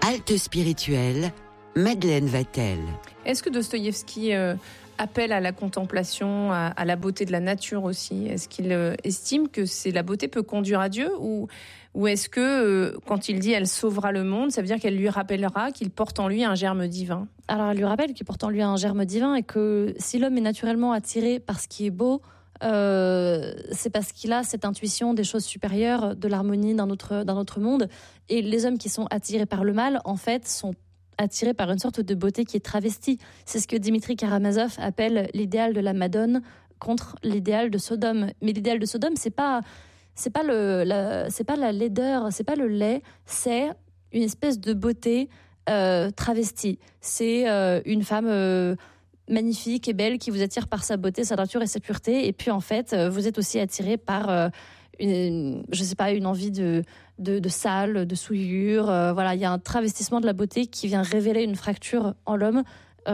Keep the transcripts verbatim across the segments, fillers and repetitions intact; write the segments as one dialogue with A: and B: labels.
A: Halte spirituelle, Madeleine Vatel.
B: Est-ce que Dostoïevski euh, appelle à la contemplation, à, à la beauté de la nature aussi ? Est-ce qu'il euh, estime que c'est, la beauté peut conduire à Dieu ou, ou est-ce que euh, quand il dit « elle sauvera le monde », ça veut dire qu'elle lui rappellera qu'il porte en lui un germe divin ?
C: Alors elle lui rappelle qu'il porte en lui un germe divin et que si l'homme est naturellement attiré par ce qui est beau, Euh, c'est parce qu'il a cette intuition des choses supérieures, de l'harmonie d'un autre, d'un autre monde. Et les hommes qui sont attirés par le mal, en fait, sont attirés par une sorte de beauté qui est travestie. C'est ce que Dimitri Karamazov appelle l'idéal de la Madone contre l'idéal de Sodome. Mais l'idéal de Sodome, c'est pas, c'est pas le, la, c'est pas la laideur, c'est pas le lait, c'est une espèce de beauté euh, travestie. C'est euh, une femme euh, magnifique et belle qui vous attire par sa beauté, sa nature et sa pureté. Et puis en fait, vous êtes aussi attiré par euh, une, je sais pas, une envie de de, de sale, de souillure. Euh, voilà, il y a un travestissement de la beauté qui vient révéler une fracture en l'homme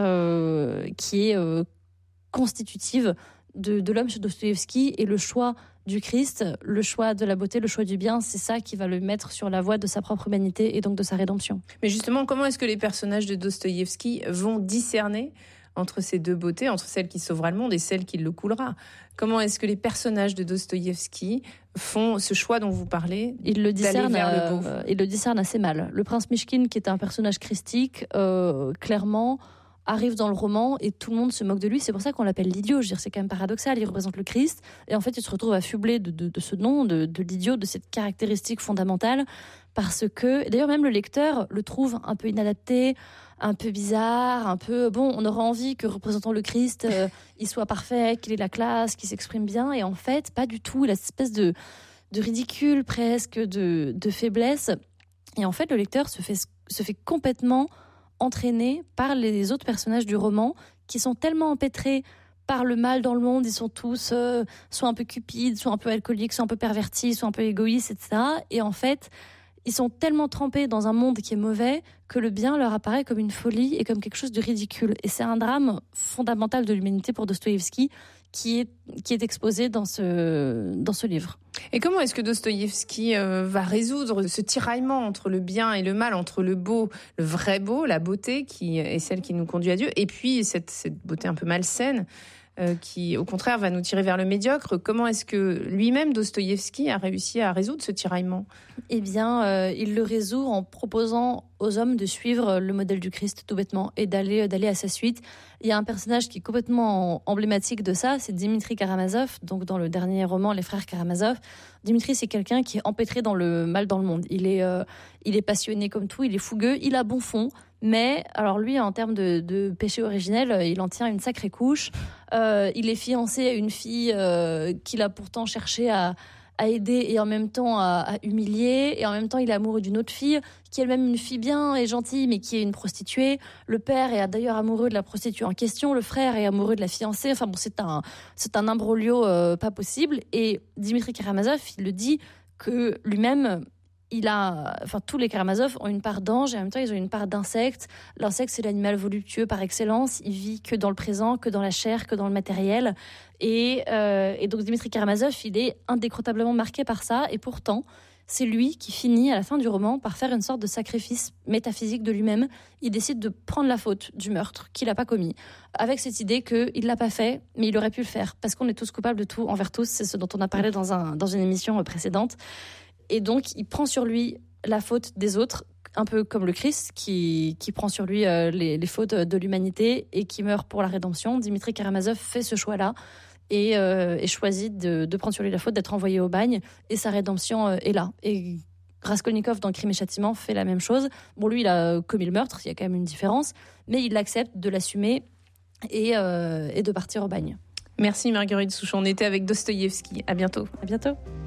C: euh, qui est euh, constitutive de, de l'homme chez Dostoïevski. Et le choix du Christ, le choix de la beauté, le choix du bien, c'est ça qui va le mettre sur la voie de sa propre humanité et donc de sa rédemption.
B: Mais justement, comment est-ce que les personnages de Dostoïevski vont discerner entre ces deux beautés, entre celle qui sauvera le monde et celle qui le coulera? Comment est-ce que les personnages de Dostoïevski font ce choix dont vous parlez,
C: ils le discernent,
B: d'aller vers le beau?
C: euh, ils le discernent assez mal. Le prince Mishkin, qui est un personnage christique, euh, clairement arrive dans le roman et tout le monde se moque de lui. C'est pour ça qu'on l'appelle l'idiot. Je veux dire, c'est quand même paradoxal. Il représente le Christ et en fait, il se retrouve affublé de, de, de ce nom, de, de l'idiot, de cette caractéristique fondamentale, parce que, d'ailleurs, même le lecteur le trouve un peu inadapté, un peu bizarre, un peu... Bon, on aurait envie que, représentant le Christ, euh, il soit parfait, qu'il ait la classe, qu'il s'exprime bien. Et en fait, pas du tout. Il a cette espèce de, de ridicule, presque, de, de faiblesse. Et en fait, le lecteur se fait, se fait complètement entraîné par les autres personnages du roman qui sont tellement empêtrés par le mal dans le monde. Ils sont tous euh, soit un peu cupides, soit un peu alcooliques, soit un peu pervertis, soit un peu égoïstes, et cetera. Et en fait, ils sont tellement trempés dans un monde qui est mauvais que le bien leur apparaît comme une folie et comme quelque chose de ridicule. Et c'est un drame fondamental de l'humanité pour Dostoïevski qui est, qui est exposé dans ce, dans ce livre.
B: Et comment est-ce que Dostoïevski euh, va résoudre ce tiraillement entre le bien et le mal, entre le beau, le vrai beau, la beauté qui est celle qui nous conduit à Dieu, et puis cette, cette beauté un peu malsaine euh, qui, au contraire, va nous tirer vers le médiocre? Comment est-ce que lui-même, Dostoïevski, a réussi à résoudre ce tiraillement?
C: Eh bien, euh, il le résout en proposant aux hommes de suivre le modèle du Christ tout bêtement et d'aller, d'aller à sa suite. Il y a un personnage qui est complètement emblématique de ça, c'est Dimitri Karamazov, donc dans le dernier roman Les Frères Karamazov. Dimitri, c'est quelqu'un qui est empêtré dans le mal dans le monde. Il est, euh, il est passionné comme tout, il est fougueux, il a bon fond, mais alors lui, en termes de, de péché originel, il en tient une sacrée couche. Euh, il est fiancé à une fille euh, qu'il a pourtant cherché à à aider et en même temps à, à humilier, et en même temps il est amoureux d'une autre fille qui est elle-même une fille bien et gentille mais qui est une prostituée. Le père est d'ailleurs amoureux de la prostituée en question, le frère est amoureux de la fiancée. Enfin bon, c'est un c'est un imbroglio euh, pas possible. Et Dimitri Karamazov, il le dit que lui-même, il a, enfin, tous les Karamazov ont une part d'ange et en même temps ils ont une part d'insecte. L'insecte, c'est l'animal voluptueux par excellence. Il vit que dans le présent, que dans la chair, que dans le matériel. Et, euh, et donc Dimitri Karamazov, il est indécrotablement marqué par ça. Et pourtant, c'est lui qui finit à la fin du roman par faire une sorte de sacrifice métaphysique de lui-même. Il décide de prendre la faute du meurtre qu'il n'a pas commis, avec cette idée qu'il ne l'a pas fait, mais il aurait pu le faire. Parce qu'on est tous coupables de tout envers tous. C'est ce dont on a parlé dans, un, dans une émission précédente. Et donc, il prend sur lui la faute des autres, un peu comme le Christ, qui, qui prend sur lui euh, les, les fautes de l'humanité et qui meurt pour la rédemption. Dimitri Karamazov fait ce choix-là et, euh, et choisit de, de prendre sur lui la faute, d'être envoyé au bagne. Et sa rédemption euh, est là. Et Raskolnikov, dans Crime et Châtiment, fait la même chose. Bon, lui, il a commis le meurtre, il y a quand même une différence, mais il accepte de l'assumer et, euh, et de partir au bagne.
B: Merci Marguerite Souchon. On était avec Dostoïevski. À bientôt.
C: À bientôt.